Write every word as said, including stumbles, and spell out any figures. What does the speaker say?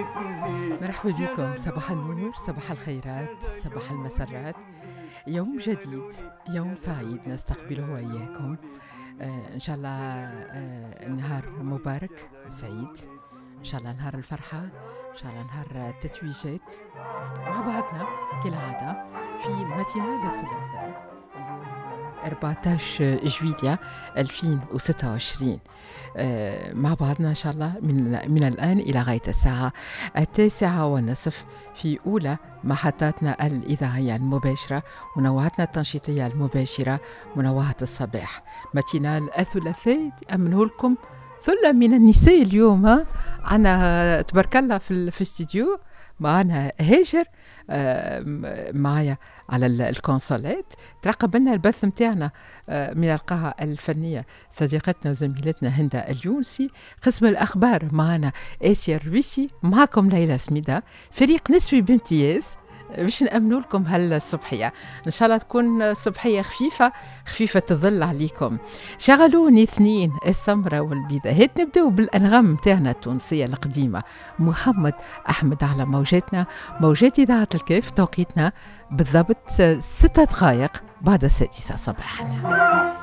مرحبا بكم. صباح النور، صباح الخيرات، صباح المسرات. يوم جديد، يوم سعيد نستقبله وإياكم. آه إن شاء الله آه نهار مبارك سعيد، إن شاء الله نهار الفرحة، إن شاء الله نهار التتويجات مع بعضنا كالعادة في ماتينال الثلاثاء أربعة عشر جويلية ألفين وستة وعشرين. آه مع بعضنا إن شاء الله من, من الآن إلى غاية الساعة التاسعة والنصف في أولى محطاتنا الإذاعية المباشرة، منوعاتنا التنشيطية المباشرة، منوعات الصباح. ماتينال الثلاثاء أمنه لكم ثلة من النساء اليوم. أنا تبارك الله في, في الاستديو معنا هاجر، معايا على الكونسولات. ترقب لنا البث متاعنا من القاعة الفنية صديقتنا وزميلتنا هند اليونسي. قسم الأخبار معنا آسيا الرويسي. معكم ليلى سميدة، فريق نسوي بامتياز باش نأمنوا لكم هالصبحية. إن شاء الله تكون صبحية خفيفة خفيفة تظل عليكم. شغلوني اثنين السمرة والبيضاء. هيت نبدأ بالأنغام متاعنا التونسية القديمة. محمد أحمد على موجاتنا، موجات إذاعة الكيف. توقيتنا بالضبط ستة دقائق بعد السادسة صباحا.